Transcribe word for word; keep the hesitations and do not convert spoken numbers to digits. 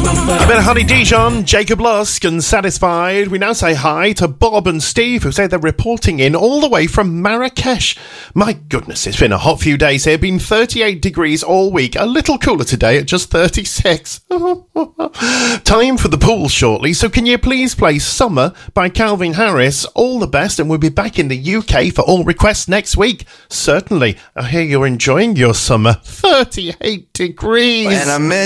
A bit of Honey Dijon, Jacob Lusk and Satisfied. We now say hi to Bob and Steve, who say they're reporting in all the way from Marrakesh. My goodness, it's been a hot few days here. Been thirty-eight degrees all week. A little cooler today at just thirty-six. Time for the pool shortly, so can you please play Summer by Calvin Harris? All the best, and we'll be back in the U K for all requests next week. Certainly. I hear you're enjoying your summer. thirty-eight degrees. When I met